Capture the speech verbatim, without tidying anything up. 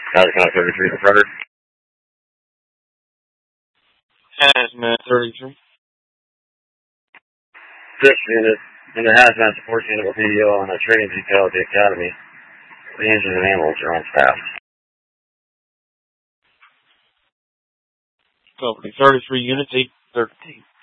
Hazmat thirty-three confronted. Hazmat thirty-three. Six unit in the hazmat support unit with P D O on a training detail at the academy. The engines and ambulance are on staff. Company thirty-three units, eight thirteen.